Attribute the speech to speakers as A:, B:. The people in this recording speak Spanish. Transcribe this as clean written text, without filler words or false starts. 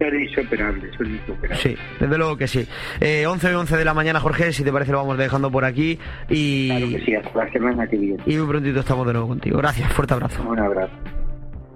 A: son insuperables.
B: Sí, desde luego que sí. 11 de la mañana, Jorge, si te parece lo vamos dejando por aquí.
A: Claro que sí, hasta la semana que viene.
B: Y muy prontito estamos de nuevo contigo. Gracias, fuerte abrazo.
A: Un abrazo.